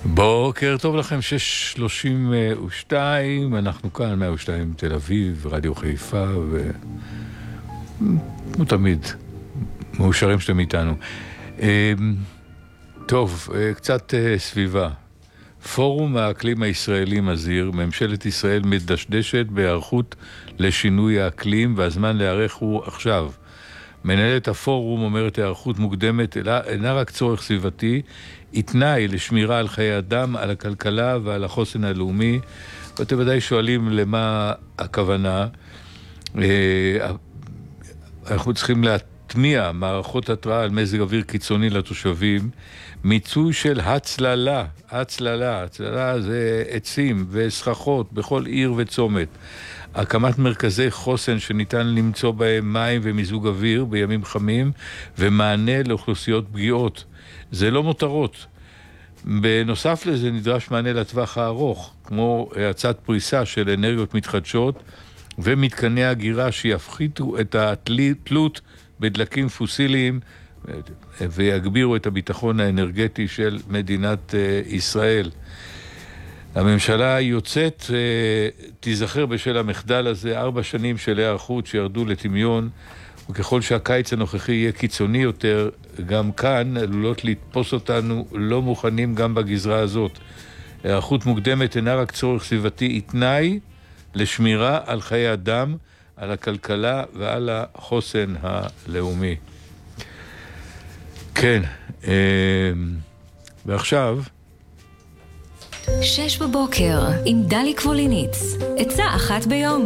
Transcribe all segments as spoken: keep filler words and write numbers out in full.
בוקר טוב לכם, שש שלושים ושתיים, אנחנו כאן מאה ושתיים תל אביב, רדיו חיפה, וכמו תמיד, מאושרים שאתם איתנו. טוב, קצת סביבה. פורום האקלים הישראלי מזהיר, ממשלת ישראל מדשדשת בהיערכות לשינוי האקלים, והזמן להיערך הוא עכשיו. מנהלת הפורום אומרת היערכות מוקדמת אינה רק צורך סביבתי, היא תנאי לשמירה על חיי אדם, על הכלכלה ועל החוסן הלאומי. ואתם ודאי שואלים למה הכוונה. אנחנו צריכים להטמיע מערכות התראה על מזג אוויר קיצוני לתושבים, מיצוי של הצללה, הצללה, הצללה זה עצים וסככות בכל עיר וצומת. הקמת מרכזי חוסן שניתן למצוא בהם מים ומיזוג אוויר בימים חמים, ומענה לאוכלוסיות פגיעות. זה לא מותרות. בנוסף לזה נדרש מענה לטווח הארוך, כמו הצעת פריסה של אנרגיות מתחדשות, ומתקני הגירה שיפחיתו את התלות בדלקים פוסיליים, ויגבירו את הביטחון האנרגטי של מדינת ישראל. הממשלה יוצאת, תיזכר בשל המחדל הזה, ארבע שנים של היערכות שירדו לטמיון, וככל שהקיץ הנוכחי יהיה קיצוני יותר, גם כאן עלולות לתפוס אותנו לא מוכנים גם בגזרה הזאת. היערכות מוקדמת אינה רק צורך סביבתי, היא תנאי לשמירה על חיי אדם, על הכלכלה ועל החוסן הלאומי. כן, ועכשיו... שש בבוקר עם דלי קבוליניץ, עצה אחת ביום.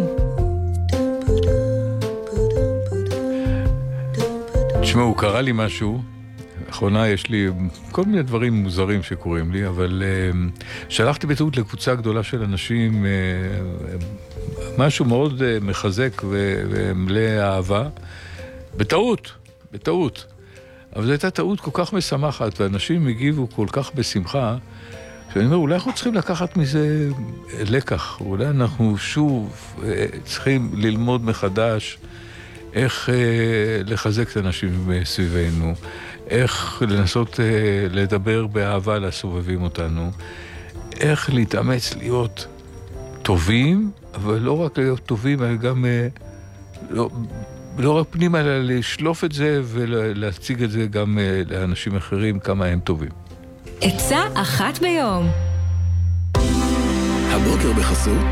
תשמעו, קרה לי משהו, לאחרונה יש לי כל מיני דברים מוזרים שקורים לי, אבל uh, שלחתי בטעות לקבוצה גדולה של אנשים uh, משהו מאוד uh, מחזק ו- ומלא אהבה, בטעות, בטעות. אבל זו הייתה טעות כל כך משמחת, ואנשים הגיבו כל כך בשמחה, שאני אומר, אולי אנחנו צריכים לקחת מזה לקח, אולי אנחנו שוב צריכים ללמוד מחדש איך לחזק את האנשים סביבנו, איך לנסות לדבר באהבה לסובבים אותנו, איך להתאמץ להיות טובים, אבל לא רק להיות טובים, אלא גם לא, לא רק פנימה, אלא לשלוף את זה ולהציג את זה גם לאנשים אחרים כמה הם טובים. עצה אחת ביום. הבוקר בחסות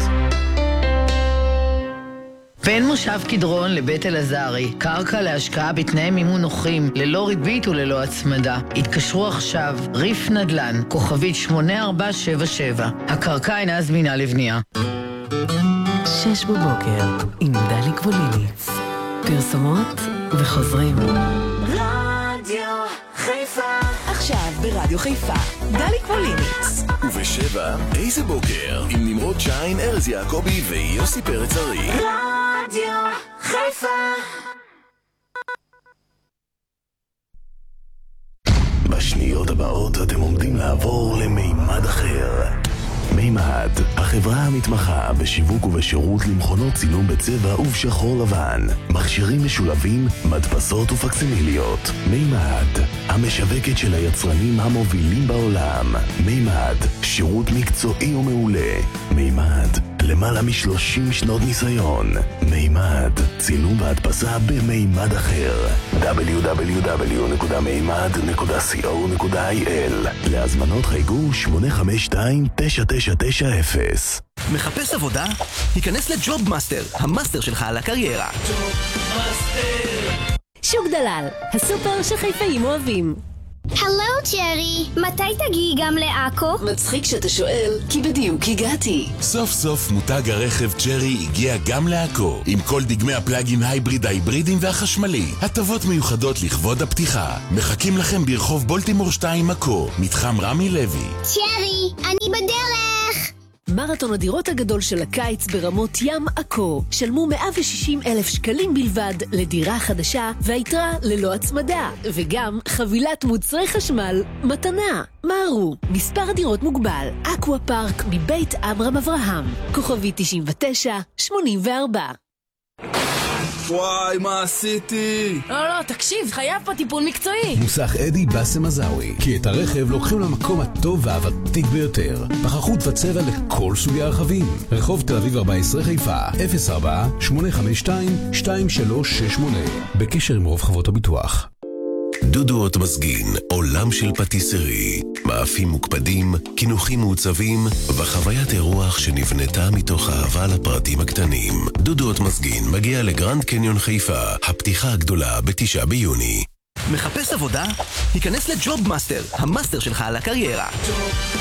בין מושב קדרון לבית אלעזרי, קרקע להשקעה בתנאי מימון נוחים, ללא ריבית וללא הצמדה. התקשרו עכשיו, ריף נדל"ן, כוכבית שמונה ארבע שבע שבע. הקרקע אינה זמינה לבנייה. שש בבוקר עם דלי קבוליניץ. פרסומות וחוזרים. רדיו חיפה. עכשיו ברדיו חיפה, דלי קבוליניץ. ובשבע, איזה בוקר, עם נמרוד שיין, ארז יעקבי ויוסי פרץ ארי. רדיו חיפה. בשניות הבאות אתם עומדים לעבור למימד אחר. מימד, החברה המתמחה בשיווק ובשירות למכונות צילום בצבע ובשחור לבן, מכשירים משולבים, מדפסות ופקסימיליות. מימד, המשווקת של היצרנים המובילים בעולם. מימד, שירות מקצועי ומעולה. מימד, למעלה משלושים שנות ניסיון. מימד, צילום והדפסה במימד אחר. דאבליו דאבליו דאבליו נקודה מימד נקודה סי או נקודה איי אל. להזמנות חייגו שמונה חמש שתיים תשע תשע תשע אפס. מחפש עבודה? היכנס לג'וב מאסטר, המאסטר שלך על הקריירה. שוק דלל, הסופר שחיפאים אוהבים. הלו ג'רי, מתי תגיעי גם לעכו? מצחיק שאתה שואל, כי בדיוק הגעתי. סוף סוף מותג הרכב ג'רי הגיע גם לעכו, עם כל דגמי הפלאגין הייבריד, ההיברידים והחשמלי. הטבות מיוחדות לכבוד הפתיחה. מחכים לכם ברחוב בולטימור שתיים עכו, מתחם רמי לוי. ג'רי, אני בדרך. מרתון הדירות הגדול של הקיץ ברמות ים עכו. שלמו מאה ושישים אלף שקלים בלבד לדירה חדשה, והיתרה ללא הצמדה. וגם חבילת מוצרי חשמל מתנה. מהרו, מספר הדירות מוגבל. אקווה פארק מבית אברהם אברהם. כוכבי תשעים ותשע שמונים וארבע. וואי, מה עשיתי? לא, לא, תקשיב, חייב פה טיפול מקצועי. מוסך אדי בסם עזאווי, כי את הרכב לוקחים למקום הטוב והוותיק ביותר. פחחות וצבע לכל סוגי הרכבים. רחוב תל אביב ארבע עשרה חיפה, אפס ארבע שמונה חמש שתיים שתיים שלוש שש שמונה. בקשר עם רוב חברות הביטוח. דודו אוטמזגין, עולם של פטיסרי, מאפים מוקפדים, כינוחים מעוצבים וחוויית אירוח שנבנתה מתוך אהבה לפרטים הקטנים. דודו אוטמזגין מגיע לגרנד קניון חיפה, הפתיחה הגדולה בתשעה ביוני. מחפש עבודה? היכנס לג'וב מאסטר, המאסטר שלך על הקריירה.